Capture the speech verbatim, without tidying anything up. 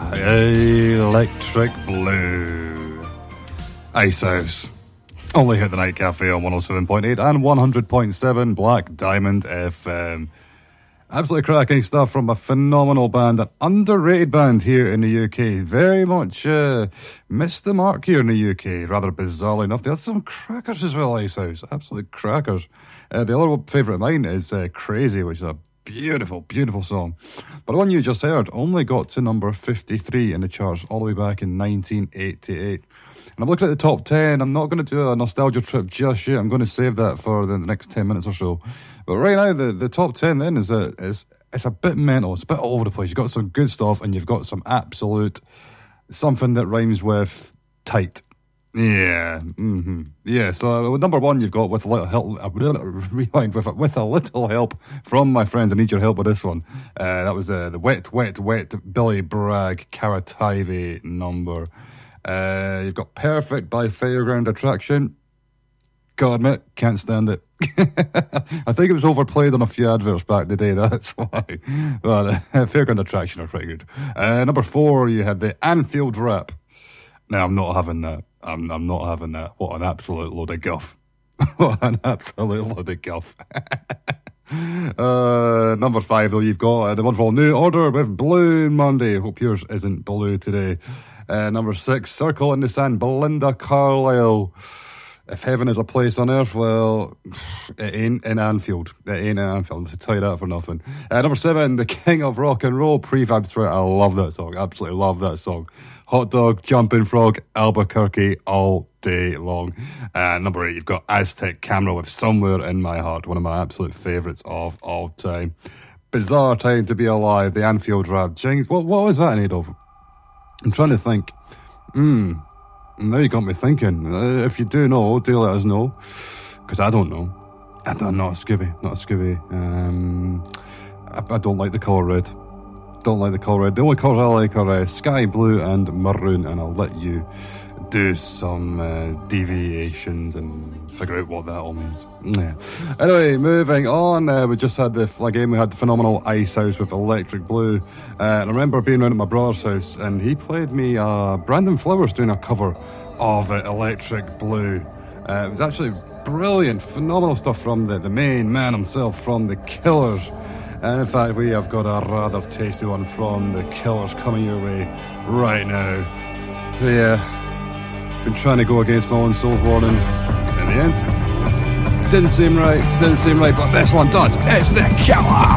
Electric Blue. Icehouse. Only hit the Night Cafe on one oh seven point eight and one hundred point seven Black Diamond F M. Absolutely cracking stuff from a phenomenal band, an underrated band here in the U K. Very much uh, missed the mark here in the U K, rather bizarrely enough. They had some crackers as well, Icehouse. Absolute crackers. Uh, the other favourite of mine is uh, Crazy, which is a beautiful, beautiful song. But the one you just heard only got to number fifty-three in the charts all the way back in nineteen eighty-eight. And I'm looking at the top ten. I'm not going to do a nostalgia trip just yet. I'm going to save that for the next ten minutes or so. But right now, the, the top ten then is a, is it's a bit mental. It's a bit all over the place. You've got some good stuff and you've got some absolute something that rhymes with tight. Yeah, mm-hmm. Yeah. So uh, number one, you've got with a little help. Uh, rewind with with a little help from my friends. I need your help with this one. Uh, that was uh, the wet, wet, wet Billy Bragg Carativi number. Uh, you've got Perfect by Fairground Attraction. Gotta admit, can't stand it. I think it was overplayed on a few adverts back in the day, that's why. But uh, Fairground Attraction are pretty good. Uh, number four, you had the Anfield Rap. Now, I'm not having that. I'm, I'm not having that. What an absolute load of guff. What an absolute load of guff. uh, number five, though, you've got uh, the wonderful New Order with Blue Monday. Hope yours isn't blue today. Uh, number six, Circle in the Sand, Belinda Carlisle. If heaven is a place on earth, well, it ain't in Anfield. It ain't in Anfield. I'll tell you that for nothing. Uh, number seven, The King of Rock and Roll, Prefab Sprout. I love that song. Absolutely love that song. Hot Dog, Jumping Frog, Albuquerque, all day long. Uh, number eight, you've got Aztec Camera with Somewhere in My Heart, one of my absolute favourites of all time. Bizarre Time to Be Alive, the Anfield Rap. Jings, what, what was that in aid of? I'm trying to think. Hmm. Now you got me thinking. Uh, if you do know, do let us know. Because I don't know. I don't know. Not a Scooby. Not a Scooby. Um, I, I don't like the colour red. Don't like the colour red. The only colours I like are uh, sky blue and maroon. And I'll let you do some uh, deviations and figure out what that all means. Yeah. Anyway, moving on. Uh, we just had the again. We had the phenomenal Icehouse with Electric Blue. Uh, and I remember being around at my brother's house, and he played me uh, Brandon Flowers doing a cover of uh, Electric Blue. Uh, it was actually brilliant, phenomenal stuff from the, the main man himself, from the Killers. And in fact, we have got a rather tasty one from the Killers coming your way right now. So yeah. Been trying to go against my own soul's warning. In the end, didn't seem right, didn't seem right, but this one does. It's the Killer!